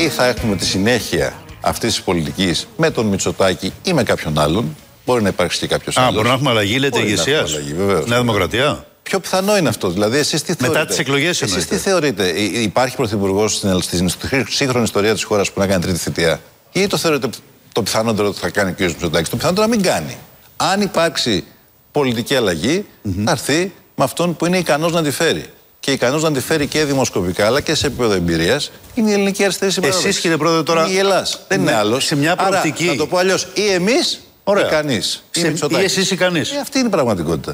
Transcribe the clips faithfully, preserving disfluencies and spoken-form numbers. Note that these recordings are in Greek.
ή θα έχουμε τη συνέχεια αυτής της πολιτικής με τον Μητσοτάκη ή με κάποιον άλλον. Μπορεί να υπάρξει και κάποιος άλλος. Α, μπορεί να έχουμε αλλαγή, λέτε, ηγεσίας. Νέα Δημοκρατία. Πιο πιθανό είναι αυτό. Δηλαδή, εσείς τι θεωρείτε. Μετά τις εκλογές εννοείται. Εσείς τι θεωρείτε. Υπάρχει πρωθυπουργός στην σύγχρονη ιστορία της χώρας που να κάνει τρίτη θητεία, ή το θεωρείτε το πιθανότερο ότι θα κάνει ο κ. Μητσοτάκης? Το πιθανότερο να μην κάνει. Αν υπάρξει πολιτική αλλαγή, mm-hmm. θα έρθει με αυτόν που είναι ικανός να τη φέρει. Και ικανός να τη φέρει και δημοσκοπικά αλλά και σε επίπεδο εμπειρίας είναι η ελληνική αριστερή συμπαράσταση. Εσείς, κύριε Πρόεδρε, τώρα. Είναι η Ελλάδα. Δεν είναι άλλος. Σε μια προοπτική. Άρα, να το πω αλλιώς, ή εμείς ή κανείς. Σε... Ή εσείς ή κανείς. Ε, αυτή είναι η πραγματικότητα.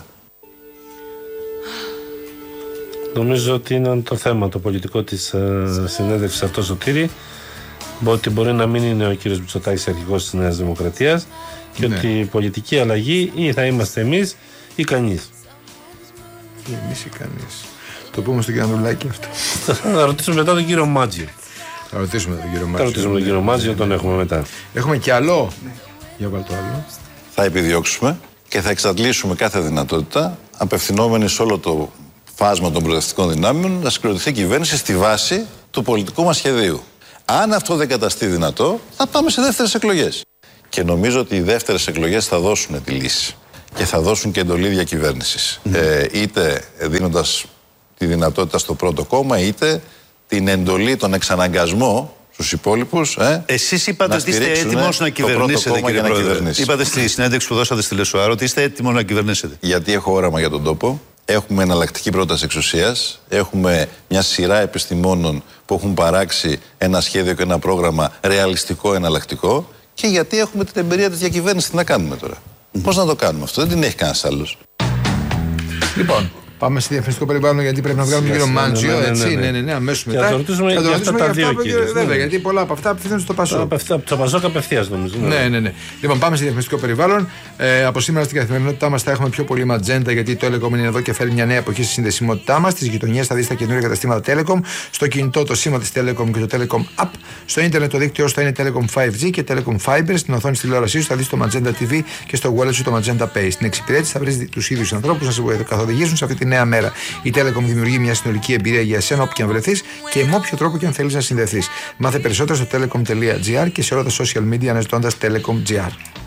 Νομίζω ότι είναι το θέμα το πολιτικό της uh, συνέντευξης αυτό, Σωτήρη. Ότι μπορεί να μην είναι ο κύριος Μητσοτάκης αρχηγός της Νέας Δημοκρατίας και ναι. ότι η πολιτική αλλαγή ή θα είμαστε εμείς ή κανείς. Ή εμείς ή κανείς. Το πούμε στον κύριο Ανδρουλάκη αυτό. Θα ρωτήσουμε μετά τον κύριο Μάτζιο. Θα ρωτήσουμε τον κύριο Μάτζιο. Θα ρωτήσουμε τον κύριο Μάτζιο, τον έχουμε μετά. Έχουμε και άλλο. Ναι. Για βάλ' το άλλο. Θα επιδιώξουμε και θα εξαντλήσουμε κάθε δυνατότητα, απευθυνόμενοι σε όλο το φάσμα των προοδευτικών δυνάμεων, να συγκροτηθεί κυβέρνηση στη βάση του πολιτικού μας σχεδίου. Αν αυτό δεν καταστεί δυνατό, θα πάμε σε δεύτερες εκλογές. Και νομίζω ότι οι δεύτερες εκλογές θα δώσουν τη λύση. Και θα δώσουν και εντολή διακυβέρνησης. Mm. Ε, είτε δίνοντας τη δυνατότητα στο πρώτο κόμμα, είτε την εντολή, τον εξαναγκασμό στους υπόλοιπους. Ε, Εσείς είπατε ότι είστε έτοιμος να κυβερνήσετε, κύριε Πρόεδρε. Είπατε στη συνέντευξη που δώσατε στη Λεσουάρο ότι είστε έτοιμος να κυβερνήσετε. Γιατί έχω όραμα για τον τόπο. Έχουμε εναλλακτική πρόταση εξουσίας. Έχουμε μια σειρά επιστημόνων που έχουν παράξει ένα σχέδιο και ένα πρόγραμμα ρεαλιστικό, εναλλακτικό. Και γιατί έχουμε την εμπειρία της διακυβέρνησης. Τι να κάνουμε τώρα. Mm-hmm. Πώς να το κάνουμε αυτό, δεν την έχει κανένας άλλος. Λοιπόν, πάμε στη διαφημιστικό περιβάλλον γιατί πρέπει να βγάλουμε τον κύριο Μάντζιο. Έτσι, ναι, ναι, ναι, αμέσως μετά. Θα το ρωτήσουμε για αυτά τα δύο, κύριε. Βέβαια, γιατί πολλά από αυτά απευθύνονται στο Πασόκ. Από το Πασόκ απευθείας, νομίζω. Ναι, ναι, ναι. Λοιπόν, πάμε στη διαφημιστικό περιβάλλον. Ε, από σήμερα στην καθημερινότητά μας θα έχουμε πιο πολύ ματζέντα γιατί το Telecom είναι εδώ και φέρει μια νέα εποχή στη συνδεσιμότητά μας. Στις γειτονιές θα δεις τα καινούργια καταστήματα Telecom. Στο κινητό το σήμα της Telecom και το Telecom App. Στο ίντερνετ το δίκτυό σου θα είναι Telecom φάιβ τζι και Telecom Fiber. Στην οθόνη της τηλεόρασής σου θα δεις το Magenta τι βι και στο wallet σου το Magenta Pay. Στην εξυπηρέτηση θα βρεις τους ίδιους ανθρώπους να σε καθοδηγήσουν σε αυτή τη νέα μέρα. Η Telecom δημιουργεί μια συνολική εμπειρία για εσένα όπου και αν βρεθείς και με όποιο τρόπο και αν θέλεις να συνδεθείς. Μάθε περισσότερα στο telecom τελεία gr και σε όλα τα social media αναζητώντας Telecom τζι αρ.